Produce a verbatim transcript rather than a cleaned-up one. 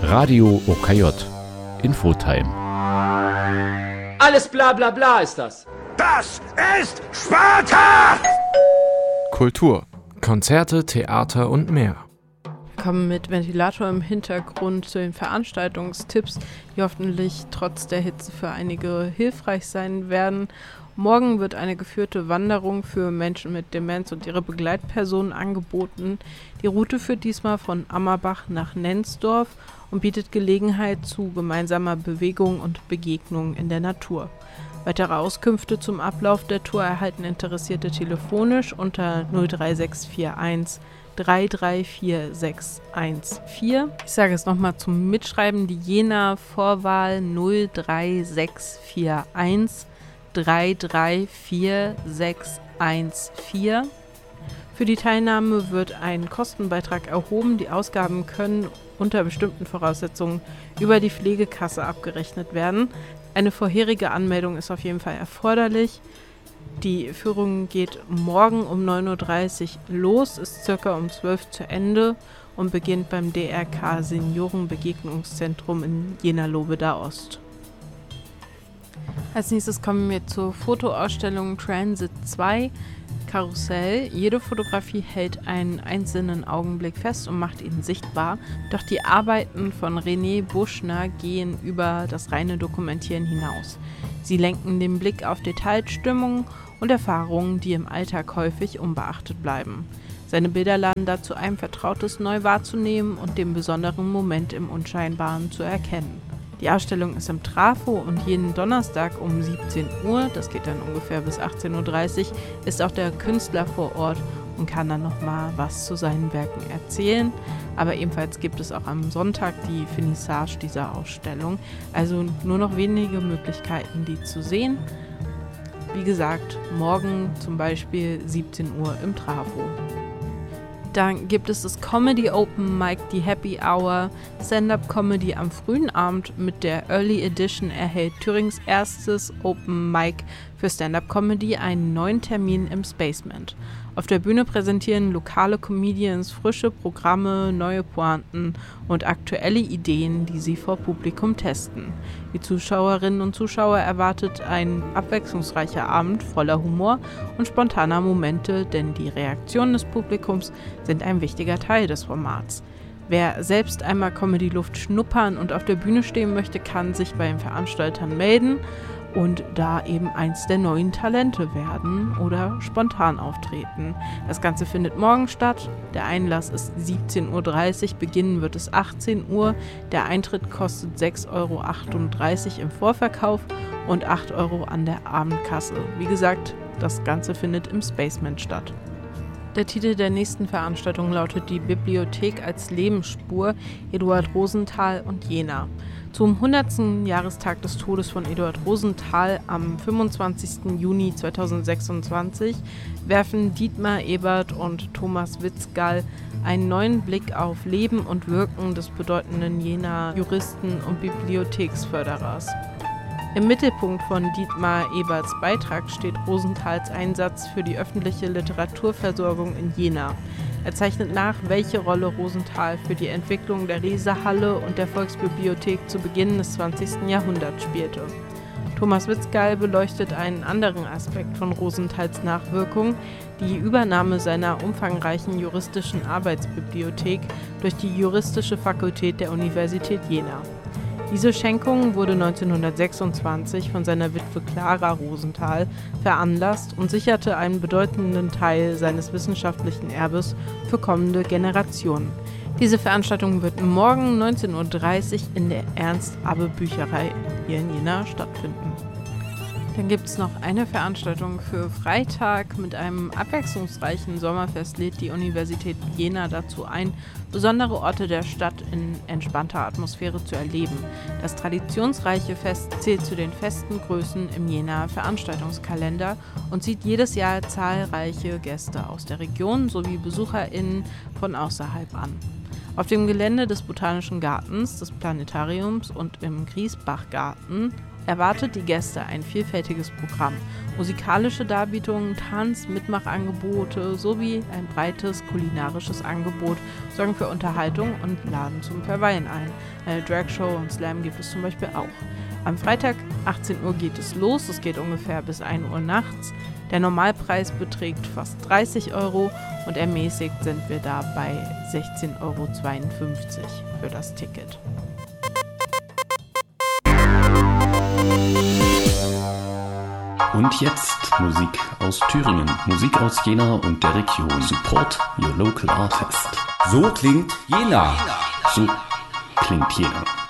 Radio O K J. Infotime. Alles bla bla bla ist das. Das ist Sparta! Kultur, Konzerte, Theater und mehr. Wir kommen mit Ventilator im Hintergrund zu den Veranstaltungstipps, die hoffentlich trotz der Hitze für einige hilfreich sein werden. Morgen wird eine geführte Wanderung für Menschen mit Demenz und ihre Begleitpersonen angeboten. Die Route führt diesmal von Ammerbach nach Nenzdorf und bietet Gelegenheit zu gemeinsamer Bewegung und Begegnung in der Natur. Weitere Auskünfte zum Ablauf der Tour erhalten Interessierte telefonisch unter null drei sechs vier eins drei drei vier sechs eins vier. Ich sage es nochmal zum Mitschreiben, die Jena Vorwahl null drei sechs vier eins drei drei vier sechs eins vier. Für die Teilnahme wird ein Kostenbeitrag erhoben. Die Ausgaben können unter bestimmten Voraussetzungen über die Pflegekasse abgerechnet werden. Eine vorherige Anmeldung ist auf jeden Fall erforderlich. Die Führung geht morgen um neun Uhr dreißig los, ist circa um zwölf Uhr zu Ende und beginnt beim D R K Seniorenbegegnungszentrum in Jena-Lobeda Ost. Als nächstes kommen wir zur Fotoausstellung Transit zwei Karussell. Jede Fotografie hält einen einzelnen Augenblick fest und macht ihn sichtbar. Doch die Arbeiten von René Buschner gehen über das reine Dokumentieren hinaus. Sie lenken den Blick auf Detailstimmungen und Erfahrungen, die im Alltag häufig unbeachtet bleiben. Seine Bilder laden dazu ein, Vertrautes neu wahrzunehmen und den besonderen Moment im Unscheinbaren zu erkennen. Die Ausstellung ist im Trafo und jeden Donnerstag um siebzehn Uhr, das geht dann ungefähr bis achtzehn Uhr dreißig, ist auch der Künstler vor Ort und kann dann nochmal was zu seinen Werken erzählen. Aber ebenfalls gibt es auch am Sonntag die Finissage dieser Ausstellung. Also nur noch wenige Möglichkeiten, die zu sehen. Wie gesagt, morgen zum Beispiel siebzehn Uhr im Trafo. Dann gibt es das Comedy Open Mic, die Happy Hour, Stand-Up-Comedy am frühen Abend. Mit der Early Edition erhält Thürings erstes Open Mic für Stand-Up-Comedy einen neuen Termin im Spacement. Auf der Bühne präsentieren lokale Comedians frische Programme, neue Pointen und aktuelle Ideen, die sie vor Publikum testen. Die Zuschauerinnen und Zuschauer erwartet ein abwechslungsreicher Abend voller Humor und spontaner Momente, denn die Reaktionen des Publikums sind ein wichtiger Teil des Formats. Wer selbst einmal Comedy-Luft schnuppern und auf der Bühne stehen möchte, kann sich bei den Veranstaltern melden und da eben eins der neuen Talente werden oder spontan auftreten. Das Ganze findet morgen statt. Der Einlass ist siebzehn Uhr dreißig, beginnen wird es achtzehn Uhr. Der Eintritt kostet sechs Euro achtunddreißig im Vorverkauf und acht Euro an der Abendkasse. Wie gesagt, das Ganze findet im Spacement statt. Der Titel der nächsten Veranstaltung lautet Die Bibliothek als Lebensspur, Eduard Rosenthal und Jena. Zum hundertsten Jahrestag des Todes von Eduard Rosenthal am fünfundzwanzigsten Juni zweitausendsechsundzwanzig werfen Dietmar Ebert und Thomas Witzgall einen neuen Blick auf Leben und Wirken des bedeutenden Jenaer Juristen und Bibliotheksförderers. Im Mittelpunkt von Dietmar Eberts Beitrag steht Rosenthals Einsatz für die öffentliche Literaturversorgung in Jena. Er zeichnet nach, welche Rolle Rosenthal für die Entwicklung der Lesehalle und der Volksbibliothek zu Beginn des zwanzigsten Jahrhunderts spielte. Thomas Witzgall beleuchtet einen anderen Aspekt von Rosenthals Nachwirkung, die Übernahme seiner umfangreichen juristischen Arbeitsbibliothek durch die Juristische Fakultät der Universität Jena. Diese Schenkung wurde neunzehnhundertsechsundzwanzig von seiner Witwe Clara Rosenthal veranlasst und sicherte einen bedeutenden Teil seines wissenschaftlichen Erbes für kommende Generationen. Diese Veranstaltung wird morgen neunzehn Uhr dreißig in der Ernst-Abbe-Bücherei hier in Jena stattfinden. Dann gibt es noch eine Veranstaltung für Freitag. Mit einem abwechslungsreichen Sommerfest lädt die Universität Jena dazu ein, besondere Orte der Stadt in entspannter Atmosphäre zu erleben. Das traditionsreiche Fest zählt zu den festen Größen im Jenaer Veranstaltungskalender und zieht jedes Jahr zahlreiche Gäste aus der Region sowie BesucherInnen von außerhalb an. Auf dem Gelände des Botanischen Gartens, des Planetariums und im Griesbachgarten erwartet die Gäste ein vielfältiges Programm. Musikalische Darbietungen, Tanz-, Mitmachangebote sowie ein breites kulinarisches Angebot sorgen für Unterhaltung und laden zum Verweilen ein. Eine Dragshow und Slam gibt es zum Beispiel auch. Am Freitag achtzehn Uhr geht es los, es geht ungefähr bis ein Uhr nachts. Der Normalpreis beträgt fast dreißig Euro und ermäßigt sind wir da bei sechzehn Euro zweiundfünfzig für das Ticket. Und jetzt Musik aus Thüringen, Musik aus Jena und der Region. Support your local artist. So klingt Jena. So klingt Jena.